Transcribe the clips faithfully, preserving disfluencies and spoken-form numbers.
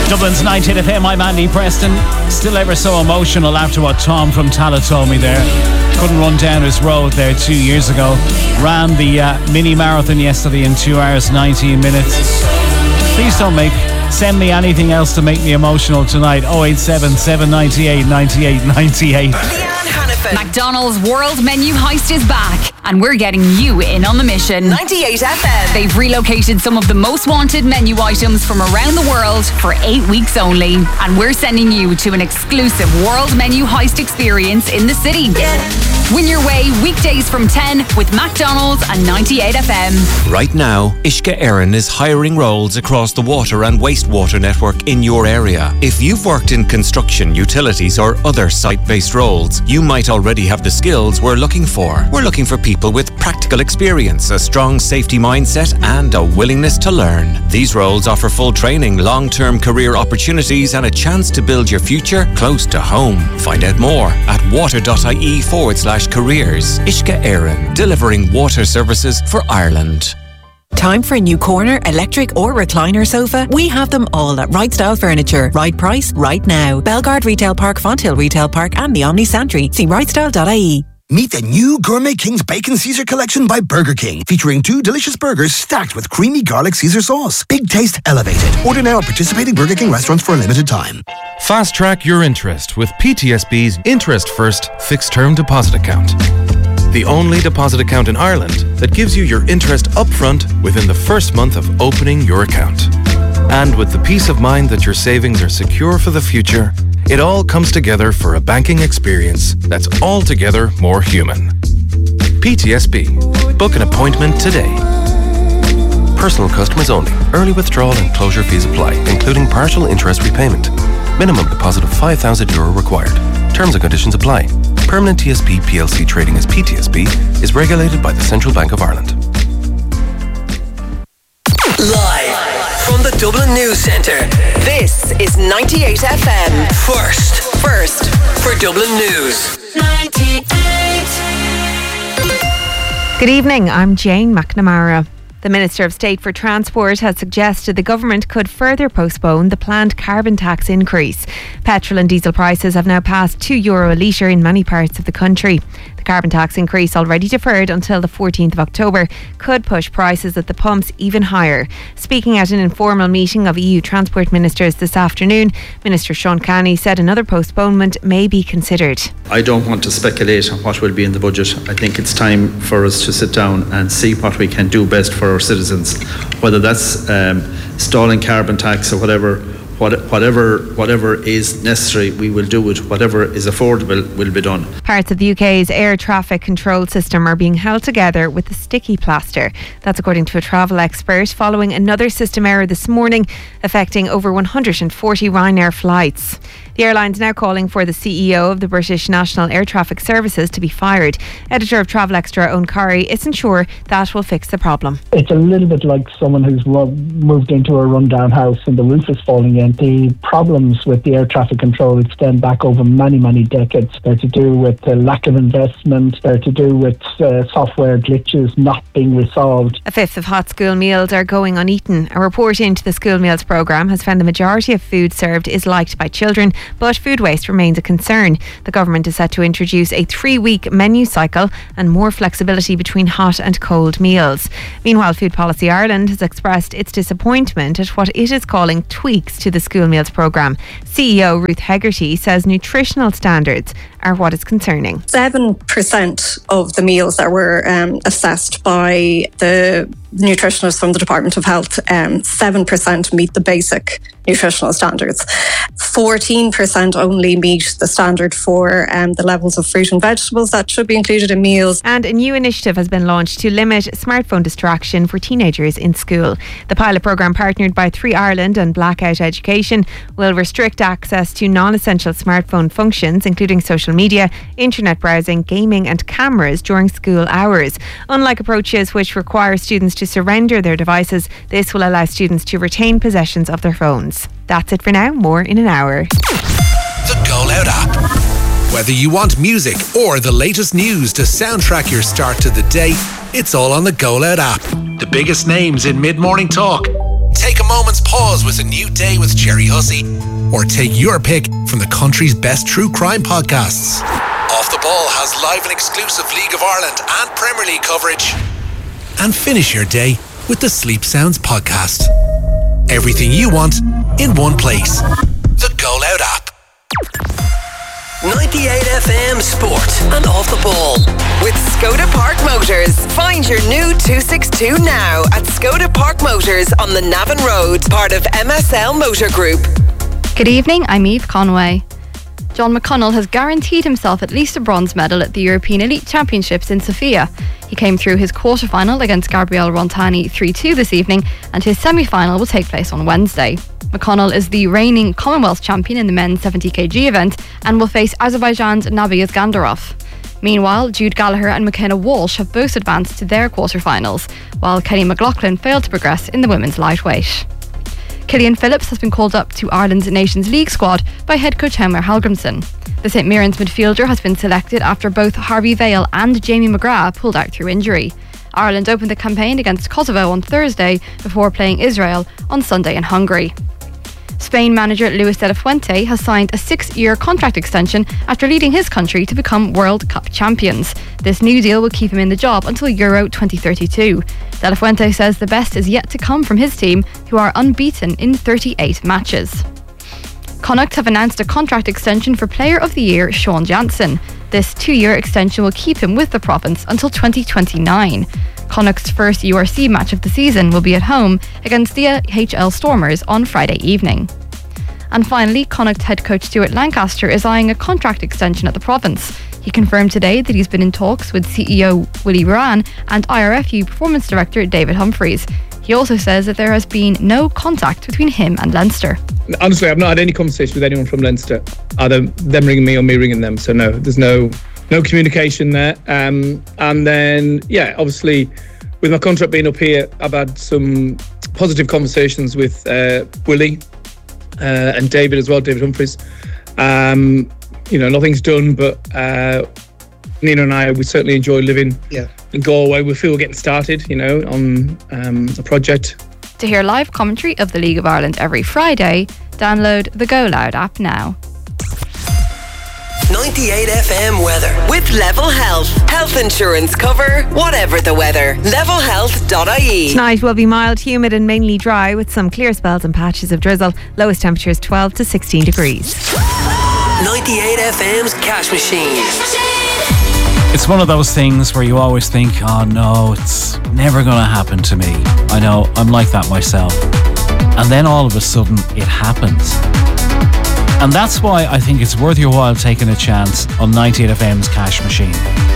Dublin's ninety-eight F M, I'm Andy Preston. Still ever so emotional after what Tom from Tala told me there. Couldn't run down his road there two years ago. Ran the uh, mini marathon yesterday in two hours nineteen minutes. Please don't make send me anything else to make me emotional tonight. oh eight seven, seven nine eight, nine eight nine eight. McDonald's World Menu Heist is back, and we're getting you in on the mission. ninety-eight F M. They've relocated some of the most wanted menu items from around the world for eight weeks only, and we're sending you to an exclusive World Menu Heist experience in the city. Yeah. Win your way weekdays from ten with McDonald's and ninety-eight F M. Right now, Ishka Éireann is hiring roles across the water and wastewater network in your area. If you've worked in construction, utilities or other site-based roles, you might already have the skills we're looking for. We're looking for people with practical experience, a strong safety mindset and a willingness to learn. These roles offer full training, long-term career opportunities and a chance to build your future close to home. Find out more at water.ie forward slash careers. Ishka Éireann, delivering water services for Ireland. Time for a new corner, electric or recliner sofa? We have them all at Right Style Furniture. Right price, right now. Belgard Retail Park, Fonthill Retail Park and the Omni Santry. See right style dot I E. Meet the new Gourmet King's Bacon Caesar Collection by Burger King, featuring two delicious burgers stacked with creamy garlic Caesar sauce. Big taste elevated. Order now at participating Burger King restaurants for a limited time. Fast track your interest with P T S B's Interest First Fixed Term Deposit Account. The only deposit account in Ireland that gives you your interest upfront within the first month of opening your account. And with the peace of mind that your savings are secure for the future, it all comes together for a banking experience that's altogether more human. P T S B. Book an appointment today. Personal customers only. Early withdrawal and closure fees apply, including partial interest repayment. Minimum deposit of five thousand euro required. Terms and conditions apply. Permanent T S B P L C trading as P T S B is regulated by the Central Bank of Ireland. Live from the Dublin News Centre, this is ninety-eight F M. First, first for Dublin News. ninety-eight. Good evening, I'm Jane McNamara. The Minister of State for Transport has suggested the government could further postpone the planned carbon tax increase. Petrol and diesel prices have now passed two euro a litre in many parts of the country. The carbon tax increase, already deferred until the fourteenth of October, could push prices at the pumps even higher. Speaking at an informal meeting of E U transport ministers this afternoon, Minister Sean Canny said another postponement may be considered. I don't want to speculate on what will be in the budget. I think it's time for us to sit down and see what we can do best for our citizens, whether that's um, stalling carbon tax or whatever. What, whatever whatever is necessary, we will do it. Whatever is affordable will be done. Parts of the U K's air traffic control system are being held together with a sticky plaster. That's according to a travel expert, following another system error this morning affecting over one hundred forty Ryanair flights. The airline's now calling for the C E O of the British National Air Traffic Services to be fired. Editor of Travel Extra, Owen Corrie, isn't sure that will fix the problem. It's a little bit like someone who's moved into a rundown house and the roof is falling in. The problems with the air traffic control extend back over many, many decades. They're to do with the lack of investment. They're to do with uh, software glitches not being resolved. A fifth of hot school meals are going uneaten. A report into the school meals programme has found the majority of food served is liked by children, but food waste remains a concern. The government is set to introduce a three-week menu cycle and more flexibility between hot and cold meals. Meanwhile, Food Policy Ireland has expressed its disappointment at what it is calling tweaks to the school meals programme. C E O Ruth Hegarty says nutritional standards are what is concerning. Seven percent of the meals that were um, assessed by the nutritionists from the Department of Health, um, seven percent meet the basic nutritional standards. fourteen percent only meet the standard for um, the levels of fruit and vegetables that should be included in meals. And a new initiative has been launched to limit smartphone distraction for teenagers in school. The pilot programme, partnered by Three Ireland and Blackout Education, will restrict access to non-essential smartphone functions, including social media, internet browsing, gaming and cameras during school hours. Unlike approaches which require students to surrender their devices, this will allow students to retain possessions of their phones. That's it for now. More in an hour. The Go Loud app. Whether you want music or the latest news to soundtrack your start to the day, it's all on the Go Loud app. The biggest names in mid-morning talk, Take a moment's pause with A New Day with Jerry Hussey. Or take your pick from the country's best true crime podcasts. Off the Ball has live and exclusive League of Ireland and Premier League coverage. And finish your day with the Sleep Sounds podcast. Everything you want in one place. The Go Loud app. ninety-eight F M Sport and Off the Ball with Skoda Park Motors. Find your new two sixty-two now at Skoda Park Motors on the Navan Road, part of M S L Motor Group. Good evening, I'm Eve Conway. John McConnell has guaranteed himself at least a bronze medal at the European Elite Championships in Sofia. He came through his quarter-final against Gabriele Rontani three two this evening, and his semi-final will take place on Wednesday. McConnell is the reigning Commonwealth champion in the men's seventy kilogram event and will face Azerbaijan's Nabi Iskandarov. Meanwhile, Jude Gallagher and McKenna Walsh have both advanced to their quarter-finals, while Kenny McLaughlin failed to progress in the women's lightweight. Killian Phillips has been called up to Ireland's Nations League squad by head coach Helmer Hallgrimsson. The St Mirren's midfielder has been selected after both Harvey Vale and Jamie McGrath pulled out through injury. Ireland opened the campaign against Kosovo on Thursday before playing Israel on Sunday in Hungary. Spain manager Luis de la Fuente has signed a six-year contract extension after leading his country to become World Cup champions. This new deal will keep him in the job until Euro twenty thirty-two. De la Fuente says the best is yet to come from his team, who are unbeaten in thirty-eight matches. Connacht have announced a contract extension for Player of the Year Sean Jansen. This two-year extension will keep him with the province until twenty twenty-nine. Connacht's first U R C match of the season will be at home against the H L Stormers on Friday evening. And finally, Connacht head coach Stuart Lancaster is eyeing a contract extension at the province. He confirmed today that he's been in talks with C E O Willie Moran and I R F U Performance Director David Humphreys. He also says that there has been no contact between him and Leinster. Honestly, I've not had any conversation with anyone from Leinster, either them ringing me or me ringing them. So no, there's no no communication there. Um, and then, yeah, obviously, with my contract being up here, I've had some positive conversations with uh, Willie uh, and David as well, David Humphreys. Um, you know, nothing's done, but uh, Nina and I, we certainly enjoy living yeah. in Galway. We feel we're getting started, you know, on um, a project. To hear live commentary of the League of Ireland every Friday, download the Go Loud app now. ninety-eight F M weather with Level Health. Health insurance cover, whatever the weather. level health dot I E. Tonight will be mild, humid and mainly dry with some clear spells and patches of drizzle. Lowest temperatures twelve to sixteen degrees. ninety-eight F M's Cash Machine. It's one of those things where you always think, oh no, it's never going to happen to me. I know, I'm like that myself. And then all of a sudden it happens. And that's why I think it's worth your while taking a chance on ninety-eight F M's Cash Machine.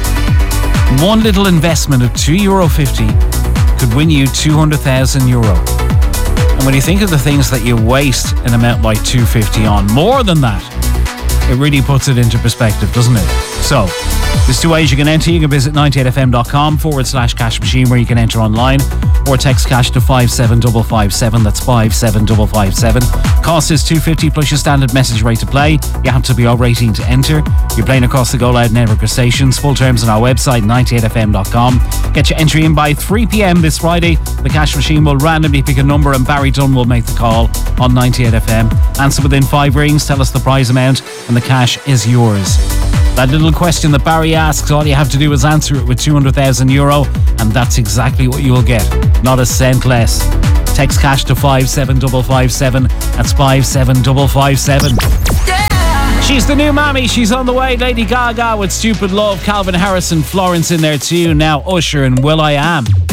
One little investment of two euro fifty could win you two hundred thousand euro. And when you think of the things that you waste an amount like two fifty on, more than that, it really puts it into perspective, doesn't it? So, there's two ways you can enter. You can visit ninety-eight fm.com forward slash cash machine where you can enter online, or text cash to five seven five five seven. That's five seven five five seven. Cost is two fifty plus your standard message rate to play. You have to be over eighteen to enter. You're playing across the Go Loud network of stations. Full terms on our website, ninety-eight f m dot com. Get your entry in by three p.m. this Friday. The cash machine will randomly pick a number and Barry Dunn will make the call on ninety-eight F M. Answer within five rings, tell us the prize amount, and the cash is yours. That little question that Barry asks, all you have to do is answer it with two hundred thousand euro, and that's exactly what you will get. Not a cent less. Text cash to five seven five five seven. That's five seven five five seven. Yeah! She's the new mammy. She's on the way. Lady Gaga with Stupid Love. Calvin Harris and Florence in there too. Now Usher and Will I Am.